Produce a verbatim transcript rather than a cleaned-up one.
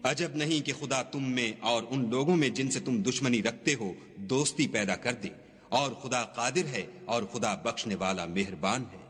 अजब नहीं कि खुदा तुम में और उन लोगों में जिनसे तुम दुश्मनी रखते हो दोस्ती पैदा कर दे, और खुदा कादिर है और खुदा बख्शने वाला मेहरबान है।